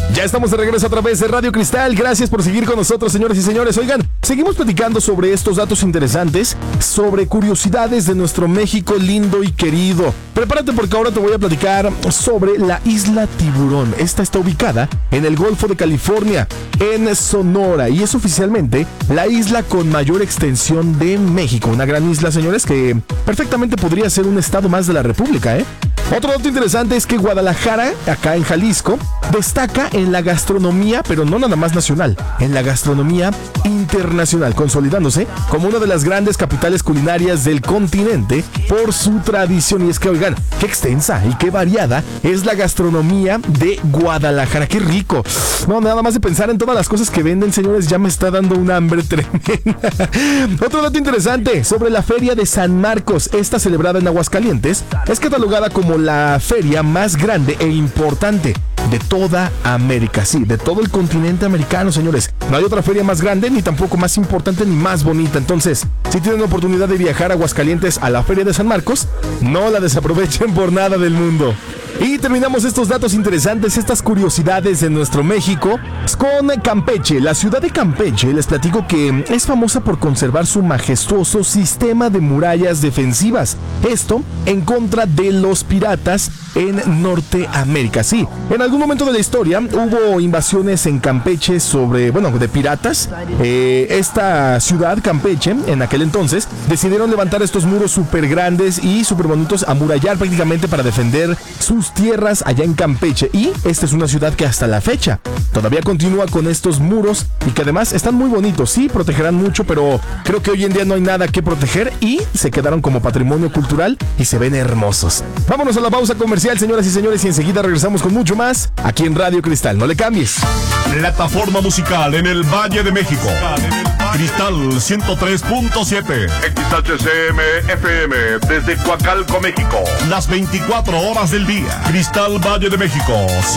Ya estamos de regreso a través de Radio Cristal. Gracias por seguir con nosotros, señores y señores. Oigan, seguimos platicando sobre estos datos interesantes, sobre curiosidades de nuestro México lindo y querido. Prepárate porque ahora te voy a platicar sobre la Isla Tiburón. Esta está ubicada en el Golfo de California, en Sonora, y es oficialmente la isla con mayor extensión de México. Una gran isla, señores, que perfectamente podría ser un estado más de la República, ¿eh? Otro dato interesante es que Guadalajara, acá en Jalisco, destaca en la gastronomía, pero no nada más nacional, en la gastronomía internacional, consolidándose como una de las grandes capitales culinarias del continente por su tradición. Y es que, oigan, qué extensa y qué variada es la gastronomía de Guadalajara. ¡Qué rico! No, nada más de pensar en todas las cosas que venden, señores, ya me está dando un hambre tremenda. Otro dato interesante sobre la Feria de San Marcos, esta celebrada en Aguascalientes, es catalogada como la feria más grande e importante de toda América, sí, de todo el continente americano, señores. No hay otra feria más grande, ni tampoco más importante, ni más bonita. Entonces, si tienen la oportunidad de viajar a Aguascalientes a la Feria de San Marcos, no la desaprovechen por nada del mundo. Y terminamos estos datos interesantes, estas curiosidades de nuestro México, con Campeche. La ciudad de Campeche, les platico que es famosa por conservar su majestuoso sistema de murallas defensivas. Esto en contra de los piratas en Norteamérica. Sí, en algún momento de la historia hubo invasiones en Campeche de piratas. Esta ciudad, Campeche, en aquel entonces, decidieron levantar estos muros súper grandes y súper bonitos, amurallar prácticamente para defender sus tierras allá en Campeche. Y esta es una ciudad que hasta la fecha todavía continúa con estos muros y que además están muy bonitos. Sí, protegerán mucho, pero creo que hoy en día no hay nada que proteger y se quedaron como patrimonio cultural y se ven hermosos. Vámonos a la pausa comercial, señoras y señores, y enseguida regresamos con mucho más aquí en Radio Cristal. No le cambies. Plataforma musical en el Valle de México. Cristal 103.7. XHCM FM desde Coacalco, México. Las 24 horas del día. Cristal Valle de México